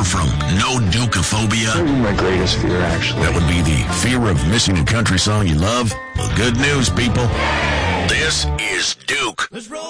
suffer from no Dukeophobia? That would be my greatest fear, actually. That would be the fear of missing a country song you love? Well, good news, people. This is Duke.